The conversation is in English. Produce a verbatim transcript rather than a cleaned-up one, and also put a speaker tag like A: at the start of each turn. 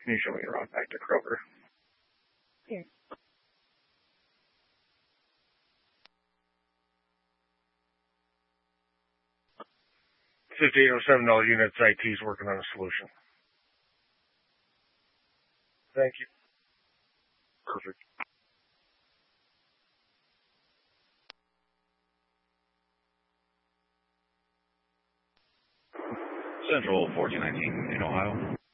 A: Can you show me the route back to Kroger?
B: Here.
A: fifty-eight oh seven dollar units, I T's working on a solution. Thank you. Perfect.
C: Central fourteen nineteen in Ohio.